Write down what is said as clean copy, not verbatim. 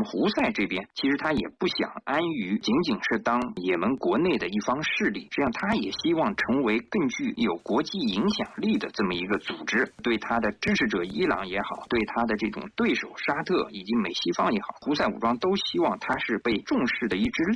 胡塞这边其实他也不想安于仅仅是当也门国内的一方势力，实际上他也希望成为更具有国际影响力的这么一个组织。对他的支持者伊朗也好，对他的这种对手沙特以及美西方也好，胡塞武装都希望他是被重视的一支